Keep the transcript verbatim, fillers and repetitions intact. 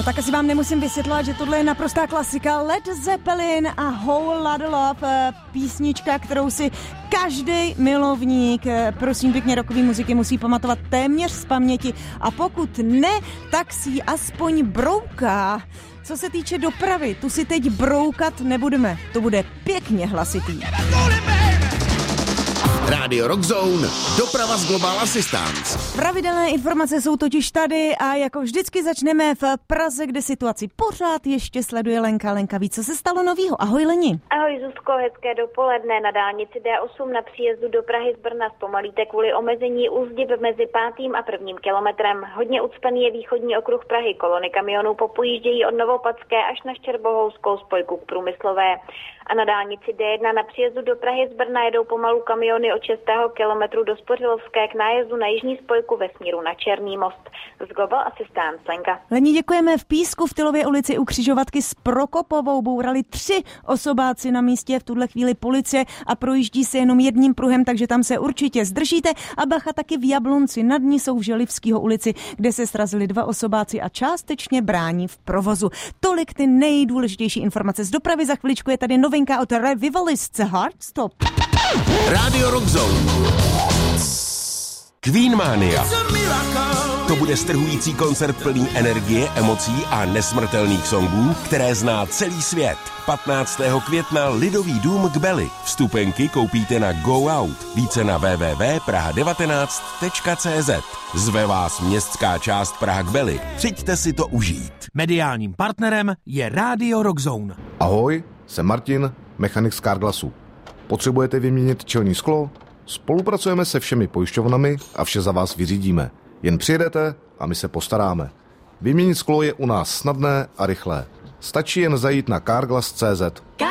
tak asi vám nemusím vysvětlovat, že tohle je naprostá klasika. Led Zeppelin a Whole Lotta Love, písnička, kterou si každý milovník, prosím pěkně, rockové muziky musí pamatovat téměř z paměti. A pokud ne, tak si ji aspoň brouká. Co se týče dopravy, tu si teď broukat nebudeme. To bude pěkně hlasitý. Rádio Rockzone, doprava z Global Assistance. Pravidelné informace jsou totiž tady a jako vždycky začneme v Praze, kde situaci pořád ještě sleduje Lenka. Lenka, ví, co se stalo novýho? Ahoj, Leni. Ahoj, Zuzko, hezké dopoledne. Na dálnici D osm na příjezdu do Prahy z Brna zpomalíte kvůli omezení úzdib mezi pátým a prvním kilometrem. Hodně ucpený je východní okruh Prahy. Kolony kamionů popojíždějí od Novopadské až na Štěrbohouskou spojku k Průmyslové. A na dálnici D jedna na příjezdu do Prahy z Brna jedou pomalu kamiony od šestého kilometru do Spořilovské k nájezdu na jižní spojku ve směru na Černý most. Z Global Assistance, Lenka. Lení, děkujeme. V Písku v Tylově ulici u křižovatky s Prokopovou bourali tři osobáci na místě, v tuhle chvíli policie a projíždí se jenom jedním pruhem, takže tam se určitě zdržíte. A bacha, taky v Jablonci nad ní jsou v Želivského ulici, kde se srazili dva osobáci a částečně brání v provozu. Tolik ty nejdůležitější informace z dopravy. Za chviličku je tady novinka od Revivalistce Heartstop. Rádio Rockzone. Queenmania. To bude strhující koncert plný energie, emocí a nesmrtelných songů, které zná celý svět. patnáctého května Lidový dům k Beli. Vstupenky koupíte na Go Out. Více na w w w tečka praha devatenáct tečka c z. Zve vás městská část Praha k Beli. Přijďte si to užít. Mediálním partnerem je Rádio Rockzone. Ahoj, jsem Martin, mechanik z Carglassu. Potřebujete vyměnit čelní sklo? Spolupracujeme se všemi pojišťovnami a vše za vás vyřídíme. Jen přijedete a my se postaráme. Vyměnit sklo je u nás snadné a rychlé. Stačí jen zajít na carglass tečka c z.